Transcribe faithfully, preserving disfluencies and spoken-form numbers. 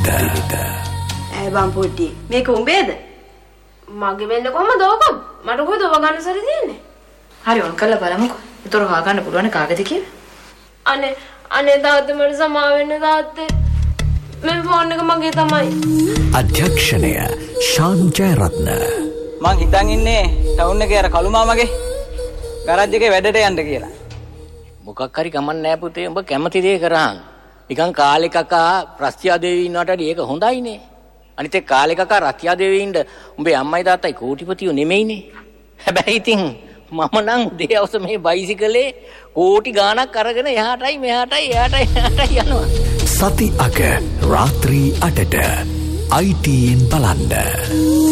ඇයි බම් පොඩි මේක උඹේද? මගේ වෙන්න කොහමද ඕක? මට කොහෙද ඔව ගන්න සැරි තියෙන්නේ? හරි ඔන් කරලා බලමුකෝ. ඒතර හොයාගන්න පුළුවන් කාගෙද කියලා. අනේ අනේ තාත්තේ මට සමා වෙන්න තාත්තේ. මේ ෆෝන් එක මගේ තමයි. අධ්‍යක්ෂණය ශාන් ජයරත්න. මං හිතන් ඉන්නේ ටවුන් එකේ අර කළු මාමගේ ගරාජ් එකේ වැඩට යන්න කියලා. මොකක් හරි කමක් නැහැ පුතේ. උඹ කැමති දේ කරාන්. නිකන් කාලේ කකා ප්‍රස්තියා දේවී ඉන්නවට වඩා ඒක හොඳයිනේ. අනිත් ඒ කාලේ කකා රතියා දේවී ඉන්න උඹේ අම්මයි තාත්තයි කෝටිපතියෝ නෙමෙයිනේ. හැබැයි ඉතින් මම නම් දේවස මේ බයිසිකලේ කෝටි ගාණක් අරගෙන එහාටයි මෙහාටයි එහාටයි එහාටයි යනවා. සති අග රාත්‍රී අටට I T N බලන්න.